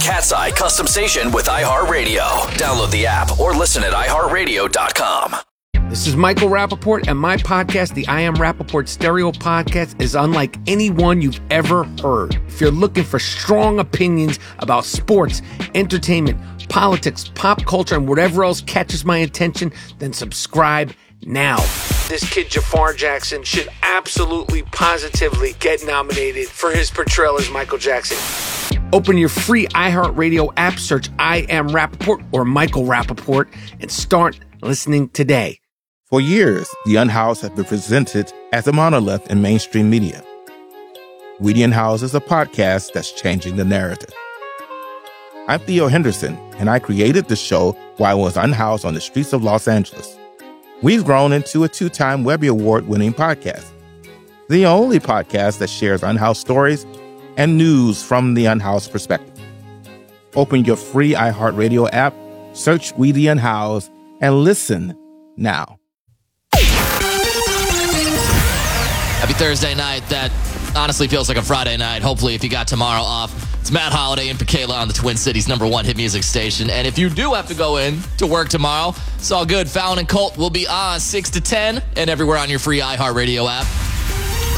Cat's Eye Custom Station with iHeartRadio. Download the app or listen at iHeartRadio.com. This is Michael Rappaport, and my podcast, the I Am Rappaport Stereo Podcast, is unlike any one you've ever heard. If you're looking for strong opinions about sports, entertainment, politics, pop culture, and whatever else catches my attention, then subscribe now. This kid, Jafar Jackson, should absolutely, positively get nominated for his portrayal as Michael Jackson. Open your free iHeartRadio app, search I Am Rappaport or Michael Rappaport, and start listening today. For years, The Unhoused has been presented as a monolith in mainstream media. We The Unhoused is a podcast that's changing the narrative. I'm Theo Henderson, and I created the show while I was unhoused on the streets of Los Angeles. We've grown into a 2-time Webby Award-winning podcast, the only podcast that shares unhoused stories and news from the unhoused perspective. Open your free iHeartRadio app, search We The Unhoused, and listen now. Happy Thursday night. That honestly feels like a Friday night. Hopefully, if you got tomorrow off. It's Matt Holiday and Pekela on the Twin Cities #1 hit music station. And if you do have to go in to work tomorrow, it's all good. Fallon and Colt will be on 6 to 10 and everywhere on your free iHeartRadio app.